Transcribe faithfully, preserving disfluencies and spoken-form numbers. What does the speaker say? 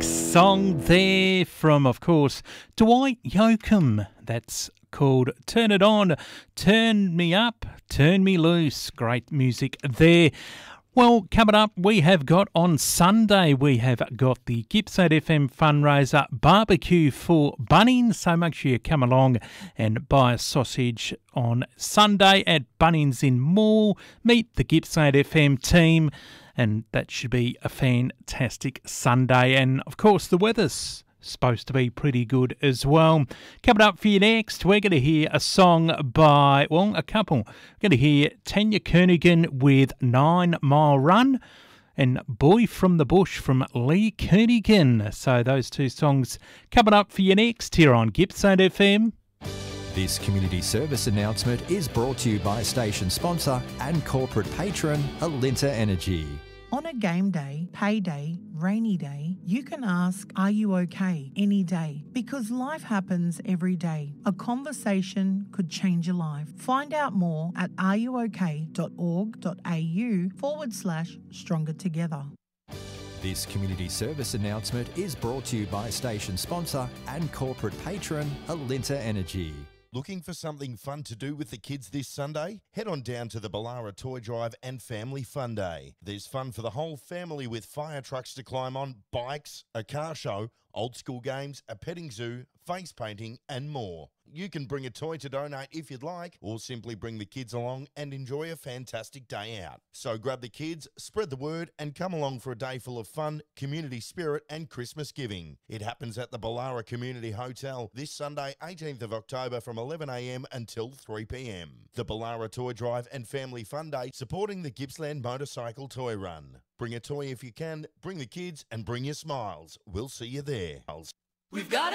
song there from, of course, Dwight Yoakam. That's called Turn It On, Turn Me Up, Turn Me Loose. Great music there. Well, coming up, we have got on Sunday, we have got the Gippsland F M fundraiser barbecue for Bunnings. So make sure you come along and buy a sausage on Sunday at Bunnings in Mall. Meet the Gippsland F M team, and that should be a fantastic Sunday. And, of course, the weather's supposed to be pretty good as well. Coming up for you next, we're going to hear a song by, well, a couple. We're going to hear Tanya Kernaghan with Nine Mile Run and Boy from the Bush from Lee Kernaghan. So those two songs coming up for you next here on Gippsland F M. This community service announcement is brought to you by station sponsor and corporate patron Alinta Energy. On a game day, payday, rainy day, you can ask, are you okay, any day? Because life happens every day. A conversation could change your life. Find out more at areyouok.org.au forward slash stronger together. This community service announcement is brought to you by station sponsor and corporate patron Alinta Energy. Looking for something fun to do with the kids this Sunday? Head on down to the Ballara Toy Drive and Family Fun Day. There's fun for the whole family with fire trucks to climb on, bikes, a car show, old school games, a petting zoo, face painting and more. You can bring a toy to donate if you'd like, or simply bring the kids along and enjoy a fantastic day out. So grab the kids, spread the word and come along for a day full of fun, community spirit and Christmas giving. It happens at the Ballara Community Hotel this Sunday, eighteenth of October from eleven a m until three p m. The Ballara Toy Drive and Family Fun Day supporting the Gippsland Motorcycle Toy Run. Bring a toy if you can, bring the kids and bring your smiles. We'll see you there. We've got